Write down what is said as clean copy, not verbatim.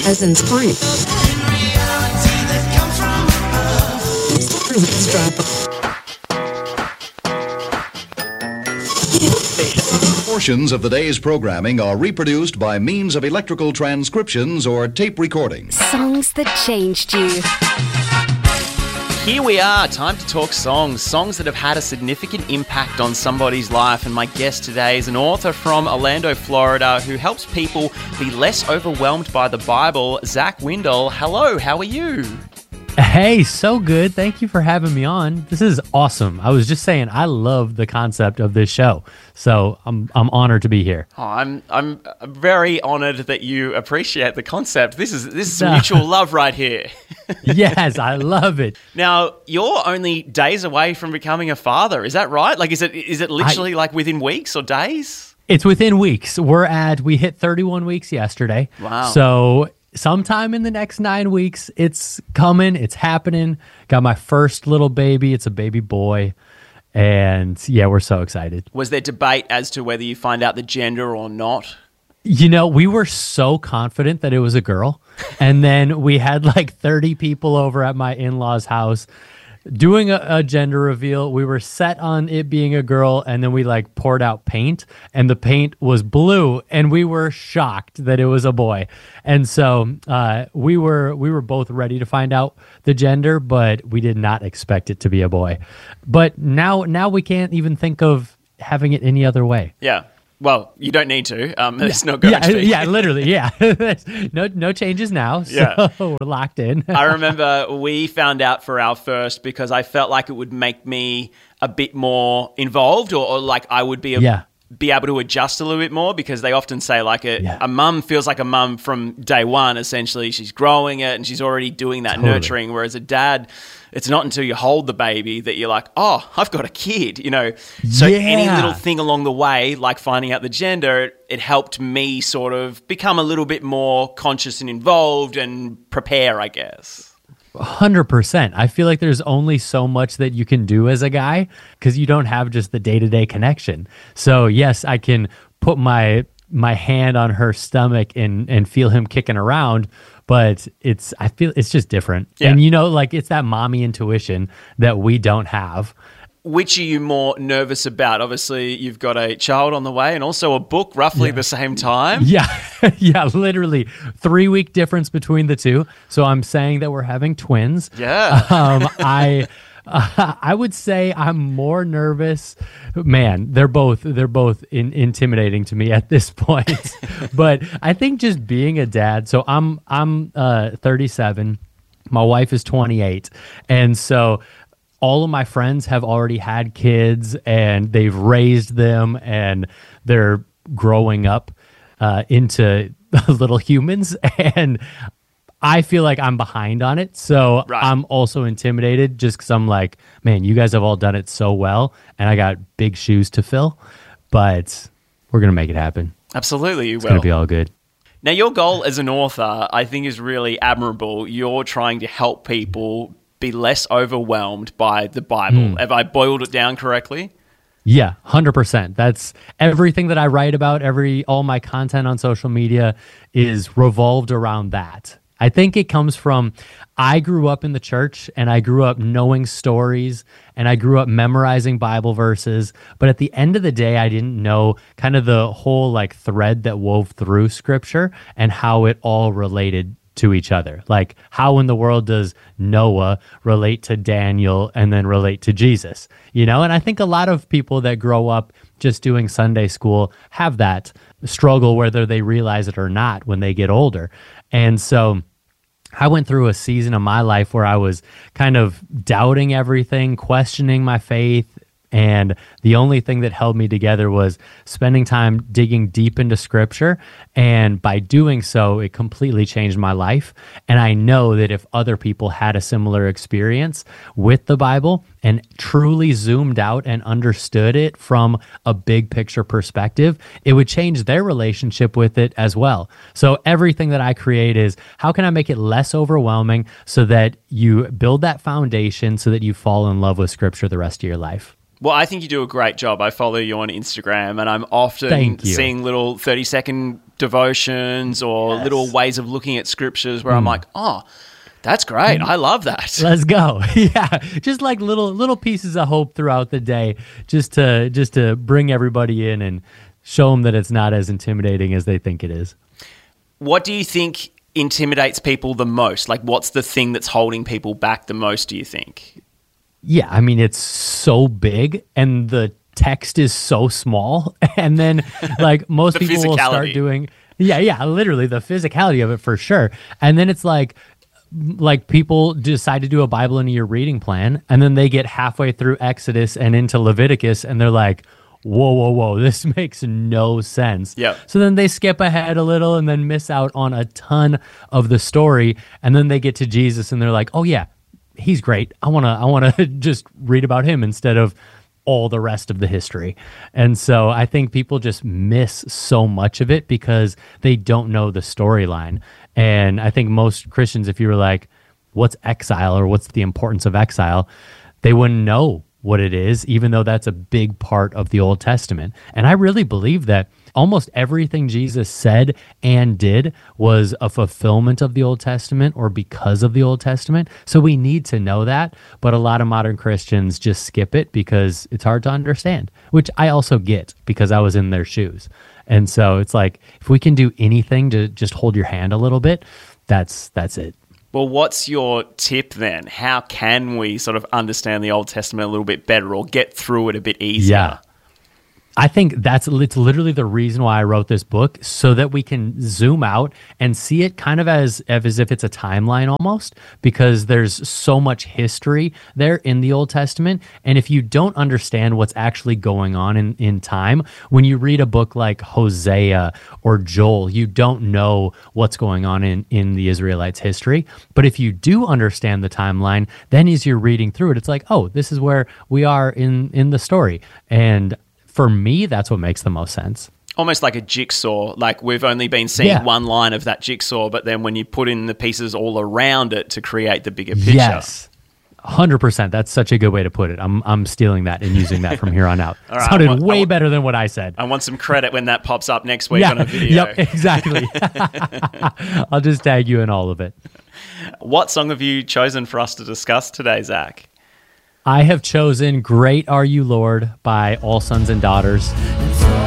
Peasants Point. Portions of the day's programming are reproduced by means of electrical transcriptions or tape recordings. Songs that changed you. Here we are, time to talk songs that have had a significant impact on somebody's life. And my guest today is an author from Orlando, Florida, who helps people be less overwhelmed by the Bible. Zach Windle, hello, how are you? Hey, so good. Thank you for having me on. This is awesome. I was just saying, I love the concept of this show, so I'm honored to be here. Oh, I'm very honored that you appreciate the concept. This is some mutual love right here. Yes, I love it. Now, you're only days away from becoming a father. Is that right? Like, is it literally like within weeks or days? It's within weeks. We hit 31 weeks yesterday. Wow. So sometime in the next 9 weeks, it's coming, it's happening. Got my first little baby. It's a baby boy. And yeah, we're so excited. Was there debate as to whether you find out the gender or not? You know, we were so confident that it was a girl. And then we had like 30 people over at my in-laws' house doing a gender reveal. We were set on it being a girl, and then we like poured out paint, and the paint was blue, and we were shocked that it was a boy. And so we were both ready to find out the gender, but we did not expect it to be a boy. But now we can't even think of having it any other way. Yeah. Well, you don't need to. It's not going to be. Yeah, literally, yeah. no changes now, so we're locked in. I remember we found out for our first because I felt like it would make me a bit more involved or like I would be able to adjust a little bit more, because they often say like a mum feels like a mum from day one, essentially. She's growing it and she's already doing that nurturing, whereas a dad, it's not until you hold the baby that you're like, oh, I've got a kid, you know. So any little thing along the way, like finding out the gender, it helped me sort of become a little bit more conscious and involved and prepare, I guess. 100%. I feel like there's only so much that you can do as a guy because you don't have just the day-to-day connection. So yes, I can put my hand on her stomach and feel him kicking around, but I feel it's just different. Yeah. And you know, like it's that mommy intuition that we don't have. Which are you more nervous about? Obviously, you've got a child on the way and also a book roughly the same time. Yeah, yeah, literally 3-week difference between the two. So I'm saying that we're having twins. Yeah. I would say I'm more nervous. Man, they're both intimidating to me at this point. But I think just being a dad. So I'm 37. My wife is 28, and so all of my friends have already had kids and they've raised them and they're growing up into little humans, and I feel like I'm behind on it. So I'm also intimidated just because I'm like, man, you guys have all done it so well and I got big shoes to fill, but we're going to make it happen. Absolutely, you will. It's going to be all good. Now, your goal as an author, I think, is really admirable. You're trying to help people be less overwhelmed by the Bible. Have I boiled it down correctly? Yeah, 100%. That's everything that I write about. All my content on social media is revolved around that. I think it comes from, I grew up in the church and I grew up knowing stories and I grew up memorizing Bible verses. But at the end of the day, I didn't know kind of the whole like thread that wove through scripture and how it all related to each other. Like, how in the world does Noah relate to Daniel and then relate to Jesus? You know, and I think a lot of people that grow up just doing Sunday school have that struggle whether they realize it or not when they get older. And so I went through a season of my life where I was kind of doubting everything, questioning my faith, and the only thing that held me together was spending time digging deep into scripture. And by doing so, it completely changed my life. And I know that if other people had a similar experience with the Bible and truly zoomed out and understood it from a big picture perspective, it would change their relationship with it as well. So everything that I create is, how can I make it less overwhelming so that you build that foundation so that you fall in love with scripture the rest of your life? Well, I think you do a great job. I follow you on Instagram, and I'm often seeing little 30-second devotions or little ways of looking at scriptures where I'm like, oh, that's great. I love that. Let's go. Yeah. Just like little pieces of hope throughout the day, just to bring everybody in and show them that it's not as intimidating as they think it is. What do you think intimidates people the most? Like, what's the thing that's holding people back the most, do you think? Yeah, I mean, it's so big and the text is so small. And then, like, most people will start doing... Yeah, literally, the physicality of it for sure. And then it's like people decide to do a Bible in a year reading plan, and then they get halfway through Exodus and into Leviticus, and they're like, whoa, this makes no sense. Yeah. So then they skip ahead a little and then miss out on a ton of the story, and then they get to Jesus and they're like, oh yeah, he's great. I want to just read about him instead of all the rest of the history. And so I think people just miss so much of it because they don't know the storyline. And I think most Christians, if you were like, what's exile or what's the importance of exile, they wouldn't know what it is, even though that's a big part of the Old Testament. And I really believe that almost everything Jesus said and did was a fulfillment of the Old Testament or because of the Old Testament. So we need to know that, but a lot of modern Christians just skip it because it's hard to understand, which I also get because I was in their shoes. And so it's like, if we can do anything to just hold your hand a little bit, that's it. Well, what's your tip then? How can we sort of understand the Old Testament a little bit better or get through it a bit easier? Yeah. I think it's literally the reason why I wrote this book, so that we can zoom out and see it kind of as if it's a timeline almost, because there's so much history there in the Old Testament. And if you don't understand what's actually going on in time, when you read a book like Hosea or Joel, you don't know what's going on in the Israelites' history. But if you do understand the timeline, then as you're reading through it, it's like, oh, this is where we are in the story. And for me, that's what makes the most sense. Almost like a jigsaw. Like we've only been seeing one line of that jigsaw, but then when you put in the pieces all around it to create the bigger picture. Yes, 100%. That's such a good way to put it. I'm stealing that and using that from here on out. All right, sounded way better than what I said. I want some credit when that pops up next week on a video. Yep, exactly. I'll just tag you in all of it. What song have you chosen for us to discuss today, Zach? I have chosen Great Are You, Lord by All Sons and Daughters.